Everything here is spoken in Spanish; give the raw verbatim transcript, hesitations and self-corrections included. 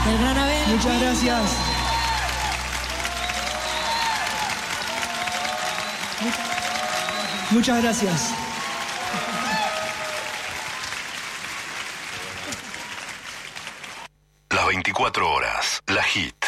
El gran Abel. Muchas gracias. Muchas gracias. Las veinticuatro horas, la hit.